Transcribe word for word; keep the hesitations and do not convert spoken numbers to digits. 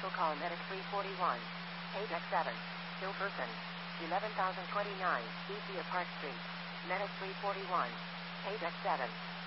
call Medic three forty-one. Page X seven. Still person. eleven thousand twenty-nine, B C of Park Street. Medic three forty-one. Page X seven.